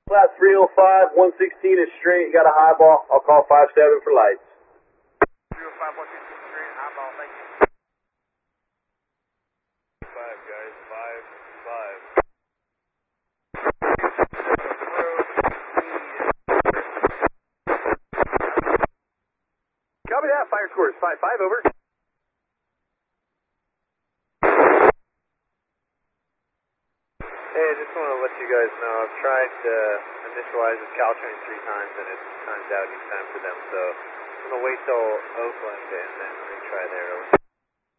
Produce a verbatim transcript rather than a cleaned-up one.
Flat three oh five, one sixteen is straight, got a high ball. I'll call five seven for lights. three oh five, one sixteen straight, high ball, thank you. five guys, five, five. Copy that, fire scores five five, over. Hey, I just want to let you guys know, I've tried to initialize this Caltrain three times and it's timed out each time for them, so I'm going to wait till Oakland and then retry there.